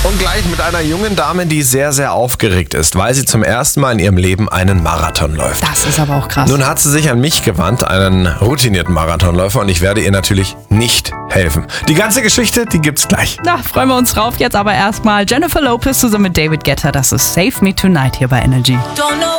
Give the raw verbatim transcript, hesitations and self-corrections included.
Und gleich mit einer jungen Dame, die sehr, sehr aufgeregt ist, weil sie zum ersten Mal in ihrem Leben einen Marathon läuft. Das ist aber auch krass. Nun hat sie sich an mich gewandt, einen routinierten Marathonläufer, und ich werde ihr natürlich nicht helfen. Die ganze Geschichte, die gibt's gleich. Na, freuen wir uns drauf. Jetzt aber erstmal Jennifer Lopez zusammen mit David Guetta. Das ist Save Me Tonight hier bei Energy.